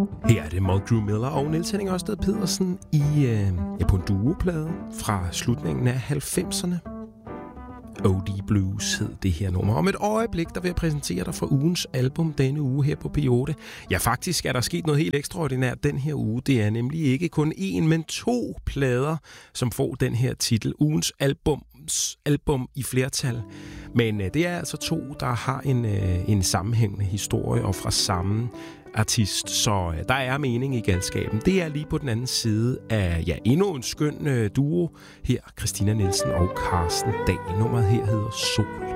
Her er det Mulgrew Miller og Niels Henning Ørsted Pedersen på en duoplade fra slutningen af 90'erne. OD Blues hed det her nummer. Om et øjeblik, der vil jeg præsentere dig for ugens album denne uge her på P8. Ja, faktisk er der sket noget helt ekstraordinært den her uge. Det er nemlig ikke kun én, men 2 plader, som får den her titel. Ugens album i flertal. Men det er altså 2, der har en sammenhængende historie og fra samme artist, så der er mening i galskaben. Det er lige på den anden side af endnu en skøn duo. Her Christina Nielsen og Carsten Dahl. Nummeret her hedder Sol.